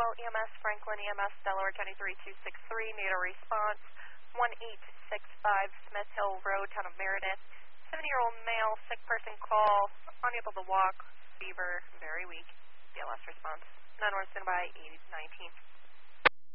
EMS, Franklin EMS, Delaware County 3263, need a response, 1865 Smith Hill Road, Town of Meredith. 70-year-old male, sick person call, unable to walk, fever, very weak. BLS response. 9-1 standby, 19.